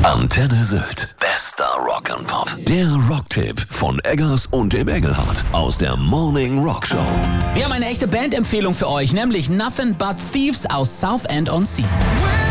Antenne Sylt. Bester Rock'n'Pop. Der Rocktipp von Eggers und dem Engelhardt aus der Morning Rock Show. Wir haben eine echte Bandempfehlung für euch, nämlich Nothing But Thieves aus Southend-on-Sea.